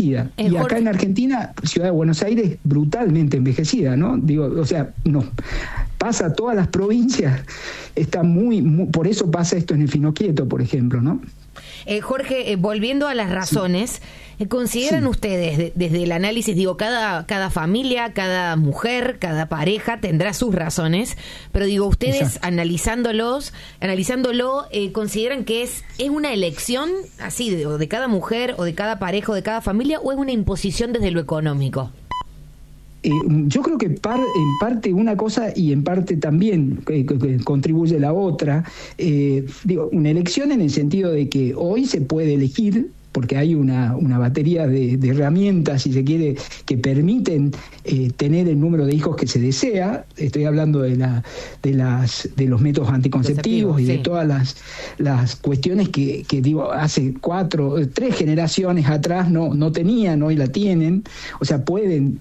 Y acá en Argentina, Ciudad de Buenos Aires, brutalmente envejecida, ¿no? Digo, o sea, no pasa a todas las provincias, está muy, por eso pasa esto en el Finoquieto, por ejemplo, ¿no? Jorge, volviendo a las razones, ¿consideran ustedes desde el análisis, digo, cada familia, cada mujer, cada pareja tendrá sus razones, pero digo, ustedes analizándolo, consideran que es una elección así de cada mujer o de cada pareja o de cada familia, o es una imposición desde lo económico? Yo creo que en parte una cosa y en parte también contribuye la otra. Digo, una elección en el sentido de que hoy se puede elegir, porque hay una batería de herramientas, si se quiere, que permiten tener el número de hijos que se desea. Estoy hablando de los métodos anticonceptivos y de todas las cuestiones que digo, hace 3 generaciones atrás no tenían, hoy la tienen. O sea, pueden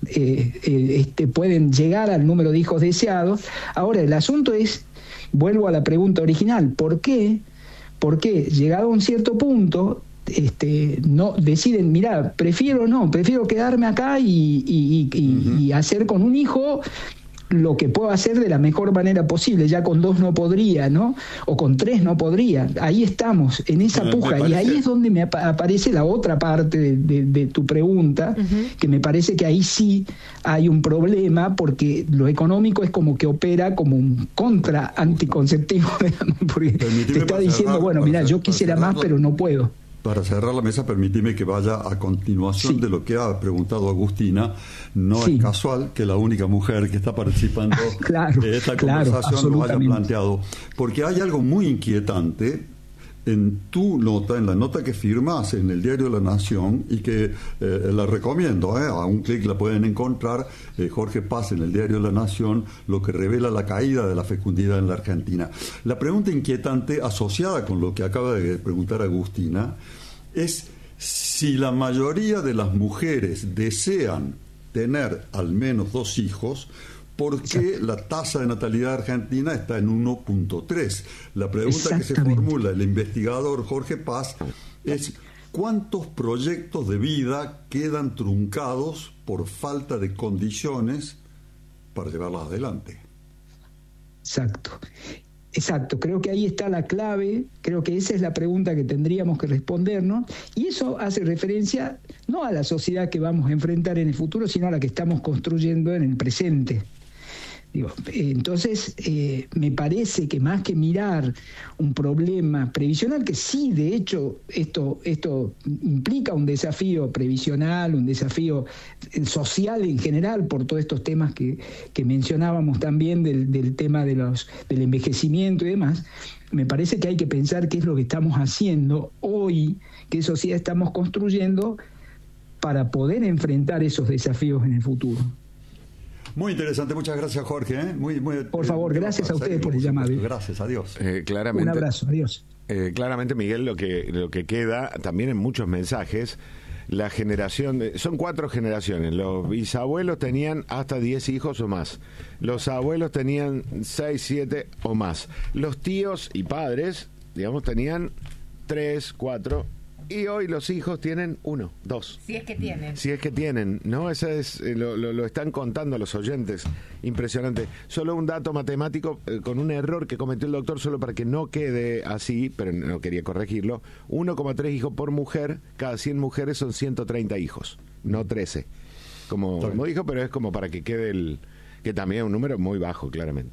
llegar al número de hijos deseados. Ahora, el asunto es, vuelvo a la pregunta original, ¿por qué? Porque llegado a un cierto punto, no deciden, mirá, prefiero quedarme acá y hacer con un hijo lo que puedo hacer de la mejor manera posible. Ya con 2 no podría, ¿no? O con 3 no podría. Ahí estamos, en esa puja. Y ahí es donde me aparece la otra parte de tu pregunta, que me parece que ahí sí hay un problema, porque lo económico es como que opera como un contra anticonceptivo, porque te está diciendo, bueno, mira, yo quisiera más, pero no puedo. Para cerrar la mesa, permíteme que vaya a continuación de lo que ha preguntado Agustina. No es casual que la única mujer que está participando de esta conversación lo haya planteado, porque hay algo muy inquietante en tu nota, en la nota que firmas en el Diario de la Nación, y que la recomiendo, a un clic la pueden encontrar, Jorge Paz, en el Diario de la Nación, lo que revela la caída de la fecundidad en la Argentina. La pregunta inquietante asociada con lo que acaba de preguntar Agustina es si la mayoría de las mujeres desean tener al menos 2 hijos, ¿por qué la tasa de natalidad argentina está en 1.3? La pregunta que se formula el investigador Jorge Paz es: ¿cuántos proyectos de vida quedan truncados por falta de condiciones para llevarlas adelante? Exacto, creo que ahí está la clave, creo que esa es la pregunta que tendríamos que respondernos, y eso hace referencia no a la sociedad que vamos a enfrentar en el futuro, sino a la que estamos construyendo en el presente. Entonces, me parece que más que mirar un problema previsional, que sí, de hecho, esto implica un desafío previsional, un desafío social en general, por todos estos temas que mencionábamos también del tema del envejecimiento y demás. Me parece que hay que pensar qué es lo que estamos haciendo hoy, qué sociedad estamos construyendo para poder enfrentar esos desafíos en el futuro. Muy interesante, muchas gracias, Jorge. Por favor, gracias a ustedes por el llamado. Gracias, adiós. Un abrazo, adiós. Claramente, Miguel, lo que queda también en muchos mensajes, la generación, son 4 generaciones. Los bisabuelos tenían hasta 10 hijos o más. Los abuelos tenían 6, 7 o más. Los tíos y padres, digamos, tenían 3, 4. Y hoy los hijos tienen 1, 2. Si es que tienen. Si es que tienen, ¿no? Eso es, lo están contando los oyentes. Impresionante. Solo un dato matemático con un error que cometió el doctor, solo para que no quede así, pero no quería corregirlo. 1,3 hijos por mujer, cada 100 mujeres son 130 hijos, no 13. Como dijo, pero es como para que quede que también es un número muy bajo, claramente.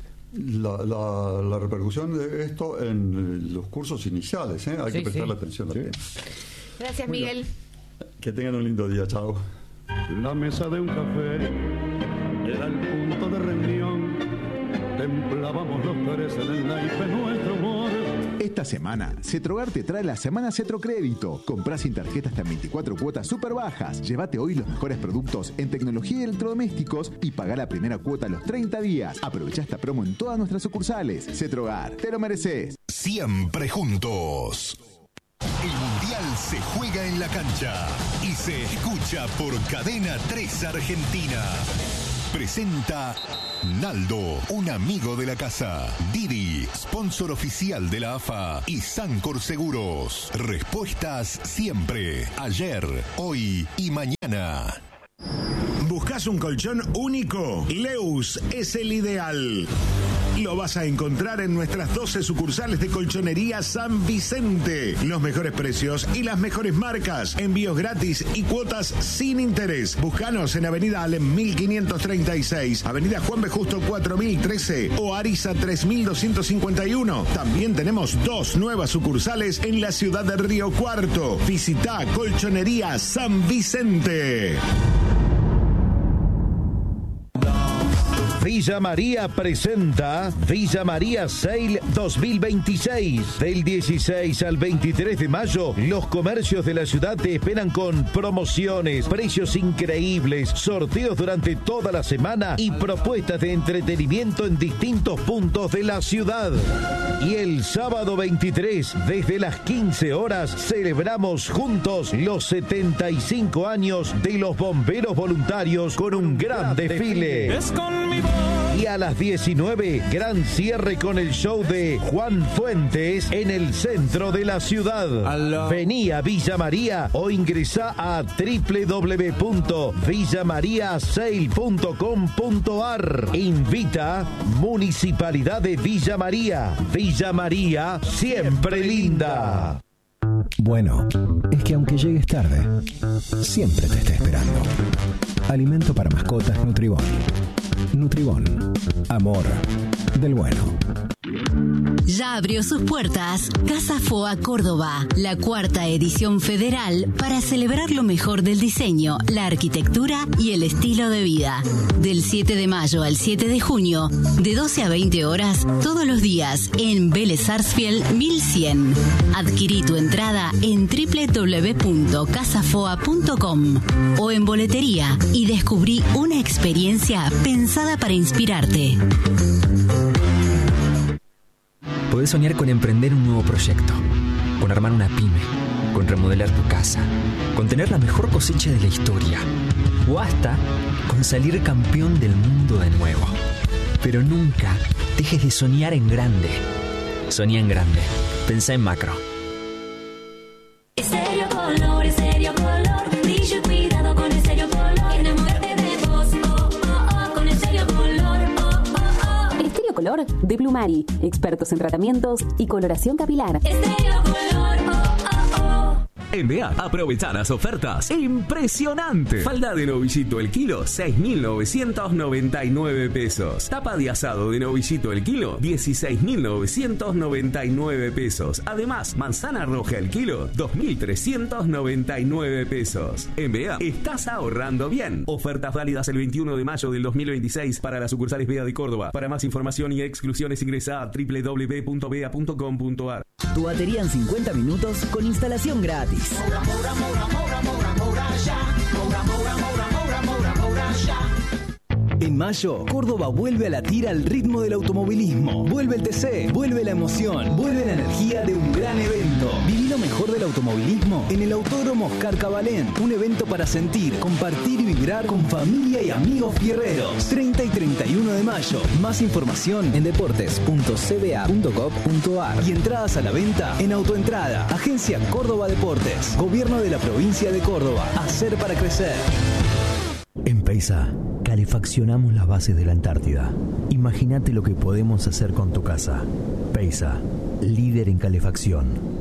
La repercusión de esto en los cursos iniciales, hay que prestarle atención al tema. Gracias, Miguel. Que tengan un lindo día, chao. La mesa de un café era el punto de reunión. Templábamos los 3 en el naipe nuestro humor. Esta semana, Cetrogar te trae la Semana Cetrocrédito. Comprá sin tarjeta hasta 24 cuotas súper bajas. Llévate hoy los mejores productos en tecnología y electrodomésticos y pagá la primera cuota a los 30 días. Aprovecha esta promo en todas nuestras sucursales. Cetrogar, te lo mereces. Siempre juntos. El Mundial se juega en la cancha y se escucha por Cadena 3 Argentina. presenta Naldo, un amigo de la casa. Didi, sponsor oficial de la AFA. Y Sancor Seguros. Respuestas siempre. Ayer, hoy y mañana. ¿Buscas un colchón único? Leus es el ideal. Lo vas a encontrar en nuestras 12 sucursales de Colchonería San Vicente. Los mejores precios y las mejores marcas. Envíos gratis y cuotas sin interés. Búscanos en Avenida Alem 1536, Avenida Juan B. Justo 4013 o Ariza 3251. También tenemos 2 nuevas sucursales en la ciudad de Río Cuarto. Visita Colchonería San Vicente. Villa María presenta Villa María Sale 2026. Del 16 al 23 de mayo, los comercios de la ciudad te esperan con promociones, precios increíbles, sorteos durante toda la semana y propuestas de entretenimiento en distintos puntos de la ciudad. Y el sábado 23, desde las 15 horas, celebramos juntos los 75 años de los bomberos voluntarios con un gran desfile. Es con mi voz. Y a las 19, gran cierre con el show de Juan Fuentes en el centro de la ciudad. Vení a Villa María o ingresá a www.villamariasale.com.ar. Invita Municipalidad de Villa María. Villa María, siempre linda. Bueno, es que aunque llegues tarde, siempre te está esperando. Alimento para mascotas Nutribón. Nutribón, amor del bueno. Ya abrió sus puertas Casa Foa Córdoba, la 4ª edición federal para celebrar lo mejor del diseño, la arquitectura y el estilo de vida. Del 7 de mayo al 7 de junio, de 12 a 20 horas, todos los días en Vélez Sarsfield 1100. Adquirí tu entrada en www.casafoa.com o en boletería y descubrí una experiencia pensada para inspirarte. Podés soñar con emprender un nuevo proyecto, con armar una pyme, con remodelar tu casa, con tener la mejor cosecha de la historia, o hasta con salir campeón del mundo de nuevo. Pero nunca dejes de soñar en grande. Soñá en grande. Pensá en macro. Estéreo Color, Estéreo Color. Brillo y cuidado con Estéreo Color. Enamórate de vos, oh, oh, oh, con Estéreo Color, oh, oh, oh. Estéreo Color de Blumari, expertos en tratamientos y coloración capilar. Estéreo Color, oh, oh, oh. NBA, aprovechar las ofertas. ¡Impresionante! Falda de novillito el kilo, 6.999 pesos. Tapa de asado de novillito el kilo, 16.999 pesos. Además, manzana roja el kilo, 2.399 pesos. NBA, estás ahorrando bien. Ofertas válidas el 21 de mayo del 2026 para las sucursales BEA de Córdoba. Para más información y exclusiones ingresa a www.bea.com.ar. Tu batería en 50 minutos con instalación gratis. En mayo, Córdoba vuelve a latir al ritmo del automovilismo. Vuelve el TC, vuelve la emoción, vuelve la energía de un gran evento. Viví lo mejor del automovilismo en el Autódromo Oscar Cabalén. Un evento para sentir, compartir y vibrar con familia y amigos fierreros. 30 y 31 de mayo. Más información en deportes.cba.gov.ar y entradas a la venta en Autoentrada. Agencia Córdoba Deportes. Gobierno de la provincia de Córdoba. Hacer para crecer. En Peisa, calefaccionamos las bases de la Antártida. Imagínate lo que podemos hacer con tu casa. Peisa, líder en calefacción.